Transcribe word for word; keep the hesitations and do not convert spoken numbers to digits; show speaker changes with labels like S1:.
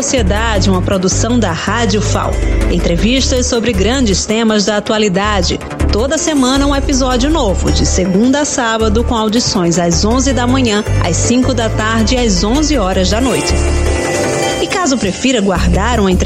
S1: Sociedade, uma produção da Rádio F A O. Entrevistas sobre grandes temas da atualidade. Toda semana um episódio novo, de segunda a sábado, com audições às onze da manhã, às cinco da tarde e às onze horas da noite. E caso prefira guardar uma entrevista